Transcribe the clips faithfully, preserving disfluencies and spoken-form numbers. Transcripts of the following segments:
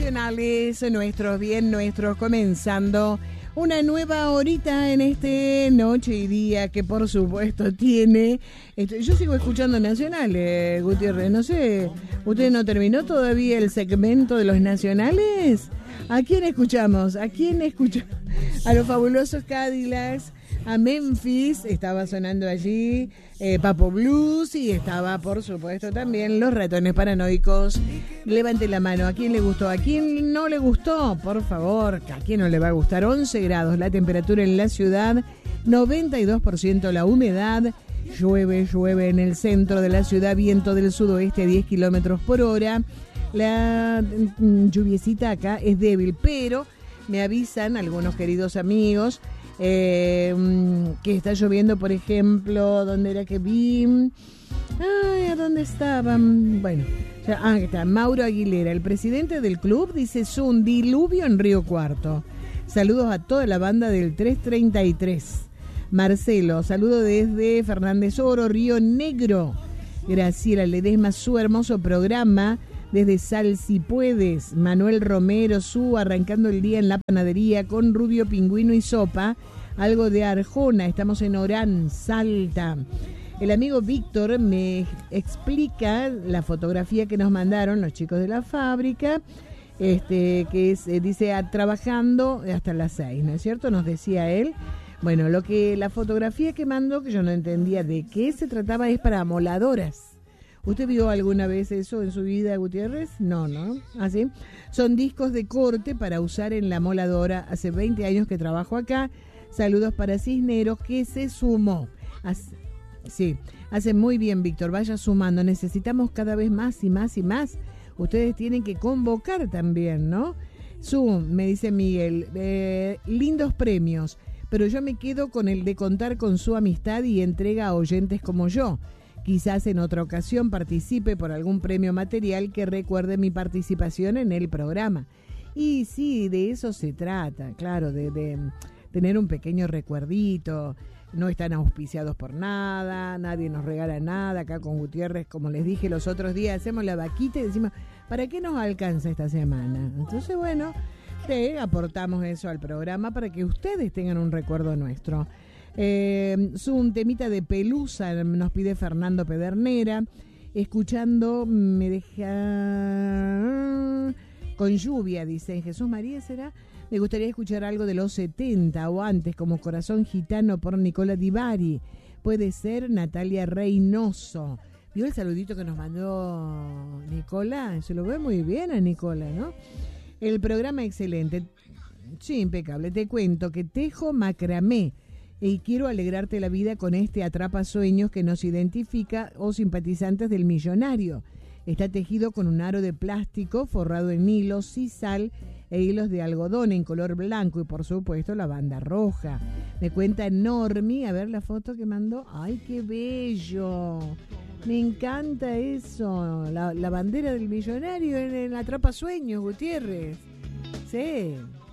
nacionales, nuestros bien nuestros, comenzando una nueva horita en este noche y día que por supuesto tiene. Esto, yo sigo escuchando nacionales, Gutiérrez, no sé, ¿usted no terminó todavía el segmento de los nacionales? ¿A quién escuchamos? ¿A quién escuchamos? A los fabulosos Cadillacs, a Memphis, estaba sonando allí, eh, Papo Blues, y estaba por supuesto también Los Ratones Paranoicos. Levante la mano, ¿a quién le gustó? ¿A quién no le gustó? Por favor, ¿a quién no le va a gustar? once grados la temperatura en la ciudad, noventa y dos por ciento la humedad, llueve, llueve en el centro de la ciudad, viento del sudoeste a diez kilómetros por hora. La mm, lluviecita acá es débil, pero me avisan algunos queridos amigos eh, que está lloviendo, por ejemplo, ¿dónde era que vi? Ay, ¿a dónde estaban? Bueno, ya, ah, está Mauro Aguilera, el presidente del club, dice: es un diluvio en Río Cuarto. Saludos a toda la banda del trescientos treinta y tres. Marcelo, saludo desde Fernández Oro, Río Negro. Graciela Ledesma, su hermoso programa desde Sal Si Puedes. Manuel Romero, su arrancando el día en la panadería con Rubio Pingüino y sopa, algo de Arjona. Estamos en Orán, Salta. El amigo Víctor me explica la fotografía que nos mandaron los chicos de la fábrica, este que es, eh, dice, a, trabajando hasta las seis, ¿no es cierto? Nos decía él. Bueno, lo que la fotografía que mandó, que yo no entendía de qué se trataba, es para amoladoras. ¿Usted vio alguna vez eso en su vida, Gutiérrez? No, ¿no? ¿Así? Son discos de corte para usar en la moladora. Hace veinte años que trabajo acá. Saludos para Cisneros, que se sumó. Hace, sí, hace muy bien, Víctor. Vaya sumando. Necesitamos cada vez más y más y más. Ustedes tienen que convocar también, ¿no? Su, me dice Miguel, eh, lindos premios, pero yo me quedo con el de contar con su amistad y entrega a oyentes como yo. Quizás en otra ocasión participe por algún premio material que recuerde mi participación en el programa. Y sí, de eso se trata, claro, de, de tener un pequeño recuerdito. No están auspiciados por nada, nadie nos regala nada. Acá con Gutiérrez, como les dije los otros días, hacemos la vaquita y decimos, ¿para qué nos alcanza esta semana? Entonces, bueno, sí, aportamos eso al programa para que ustedes tengan un recuerdo nuestro. Eh, es un temita de Pelusa, nos pide Fernando Pedernera. Escuchando me deja con lluvia, dice Jesús María, ¿será? Me gustaría escuchar algo de los setenta o antes, como Corazón Gitano por Nicola Di Bari. Puede ser Natalia Reynoso. ¿Vio el saludito que nos mandó Nicola? Se lo ve muy bien a Nicola, ¿no? El programa excelente. Sí, impecable. Te cuento que tejo macramé y quiero alegrarte la vida con este atrapasueños que nos identifica o simpatizantes del millonario. Está tejido con un aro de plástico forrado en hilos, sisal e hilos de algodón en color blanco y por supuesto la banda roja. Me cuenta Normi, a ver la foto que mandó. ¡Ay, qué bello! Me encanta eso, la, la bandera del millonario en el atrapasueños, Gutiérrez. Sí.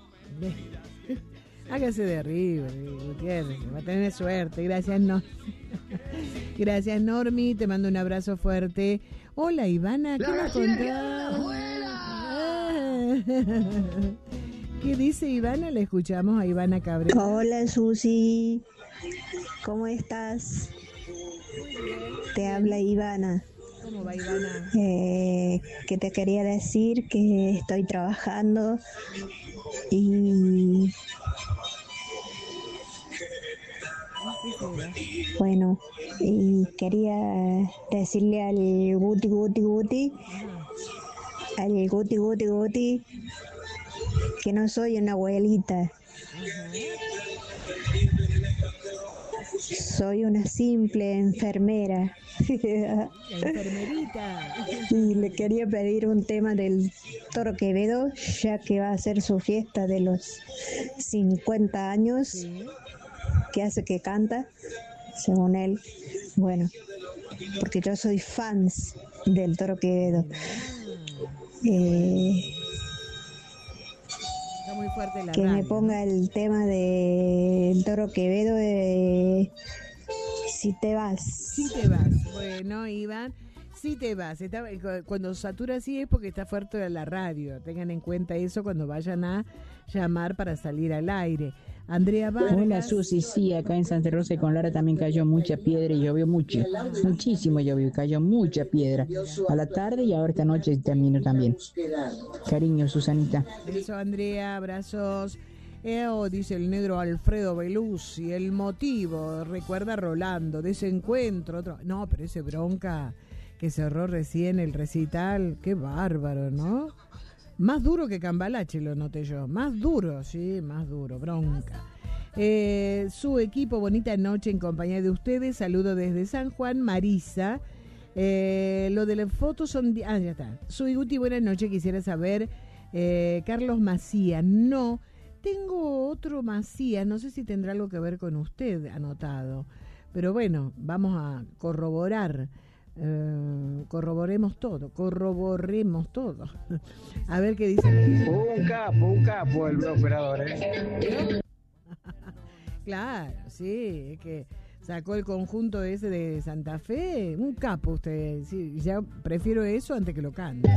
Hágase de arriba, Gutiérrez, va a tener suerte. Gracias, no. Gracias, Normi, te mando un abrazo fuerte. Hola, Ivana, ¿qué nos contás? ¿Qué dice Ivana? Le escuchamos a Ivana Cabrera. Hola, Susi, ¿cómo estás? Te habla Ivana. ¿Cómo va, Ivana? Eh, que te quería decir que estoy trabajando y bueno, y quería decirle al Guti Guti Guti, al Guti Guti Guti, que no soy una abuelita. Soy una simple enfermera. Enfermerita. Y le quería pedir un tema del Toro Quevedo, ya que va a ser su fiesta de los cincuenta años, sí, que hace que canta, según él. Bueno, porque yo soy fans del Toro Quevedo. Eh, Está muy fuerte la que radio, me ponga, ¿no?, el tema del Toro Quevedo de Si te vas. Si te vas. Bueno, Iván, Sí te vas. Está, cuando satura así es porque está fuerte de la radio. Tengan en cuenta eso cuando vayan a llamar para salir al aire. Andrea Vargas. Hola Susi, sí, acá en Santa Rosa y con Lara también cayó mucha piedra y llovió mucho, muchísimo llovió, cayó mucha piedra a la tarde y ahora esta noche terminó también. Cariño, Susanita. Beso, Andrea, abrazos. Eo, dice el negro Alfredo Beluzzi, el motivo, recuerda Rolando, de ese encuentro, otro, no, pero ese bronca que cerró recién el recital, qué bárbaro, ¿no? Más duro que Cambalache lo noté yo, más duro, sí, más duro, bronca. Eh, su equipo, bonita noche en compañía de ustedes, saludo desde San Juan, Marisa. Eh, lo de las fotos son, ah, ya está. Su Iguti, buenas noches, quisiera saber, eh, Carlos Macía, no, tengo otro Macía, no sé si tendrá algo que ver con usted anotado, pero bueno, vamos a corroborar. Uh, corroboremos todo, corroboremos todo. A ver qué dice. Un capo, un capo el operador, ¿eh? Claro, sí, es que sacó el conjunto ese de Santa Fe, un capo usted, sí, ya prefiero eso antes que lo cante.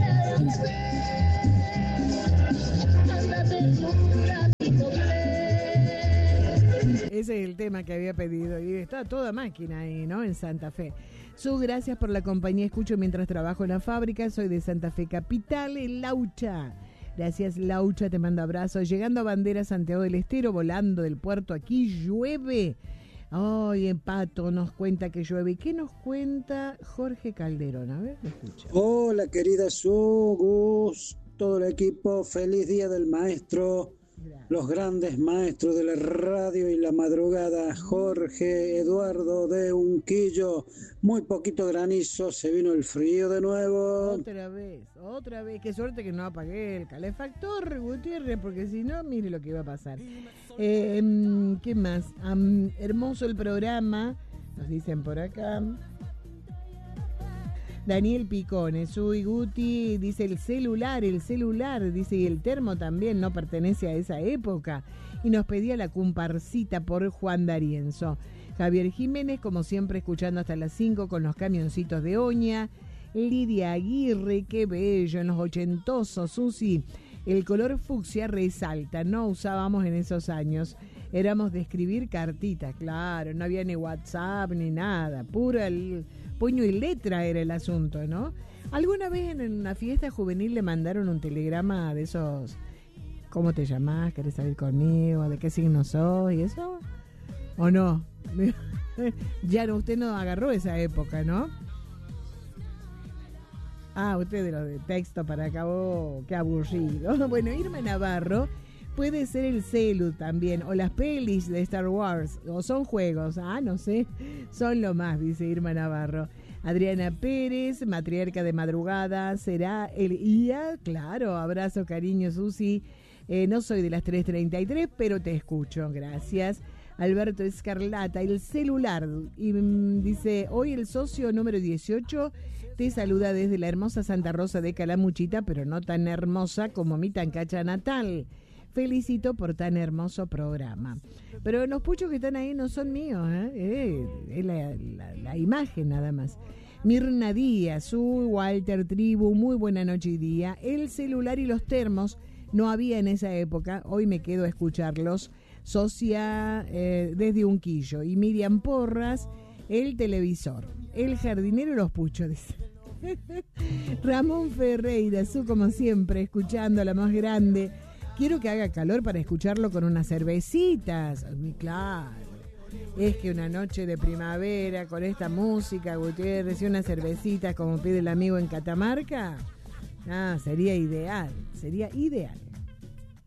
Ese es el tema que había pedido y está toda máquina ahí, ¿no? En Santa Fe. Su gracias por la compañía, escucho mientras trabajo en la fábrica, soy de Santa Fe Capital, en Laucha. Gracias, Laucha, te mando abrazos. Llegando a Bandera, Santiago del Estero, volando del puerto, aquí llueve. Ay, en Pato nos cuenta que llueve. ¿Y qué nos cuenta Jorge Calderón? A ver, lo escucho. Hola, querida Sugus, todo el equipo, feliz día del maestro. Gracias. Los grandes maestros de la radio y la madrugada, Jorge, Eduardo de Unquillo, muy poquito granizo, se vino el frío de nuevo. Otra vez, otra vez, qué suerte que no apagué el calefactor, Gutiérrez, porque si no, mire lo que iba a pasar. Eh, ¿Qué más? Um, hermoso el programa, nos dicen por acá. Daniel Picone, Sui Guti, dice el celular, el celular, dice, y el termo también no pertenece a esa época. Y nos pedía la comparsita por Juan D'Arienzo. Javier Jiménez, como siempre, escuchando hasta las cinco con los camioncitos de Oña. Lidia Aguirre, qué bello, en los ochentosos, Susi. El color fucsia resalta, no usábamos en esos años. Éramos de escribir cartitas, claro, no había ni WhatsApp ni nada, pura el puño y letra era el asunto, ¿no? ¿Alguna vez en una fiesta juvenil le mandaron un telegrama de esos, ¿cómo te llamás? ¿Querés salir conmigo? ¿De qué signo sos? ¿Y eso? ¿O no? Ya no, usted no agarró esa época, ¿no? Ah, usted de lo de texto para acá, oh, qué aburrido. Bueno, Irma Navarro, puede ser el celu también, o las pelis de Star Wars, o son juegos, ah, no sé, son lo más, dice Irma Navarro. Adriana Pérez, matriarca de madrugada, será el I A, claro, abrazo, cariño, Susi. Eh, no soy de las tres treinta y tres, pero te escucho, gracias. Alberto Escarlata, el celular, y mm, dice, hoy el socio número dieciocho te saluda desde la hermosa Santa Rosa de Calamuchita, pero no tan hermosa como mi Tancacha natal. Felicito por tan hermoso programa. Pero los puchos que están ahí no son míos, ¿eh? Eh, es la, la, la imagen nada más. Mirna Díaz, su Walter Tribu, muy buena noche y día. El celular y los termos no había en esa época, hoy me quedo a escucharlos. Socia eh, desde Unquillo. Y Miriam Porras, el televisor. El jardinero y los puchos, dice. Ramón Ferreira, su como siempre, escuchando a la más grande. Quiero que haga calor para escucharlo con unas cervecitas. Claro, es que una noche de primavera con esta música, Gutiérrez, y unas cervecitas como pide el amigo en Catamarca, ah, sería ideal, sería ideal.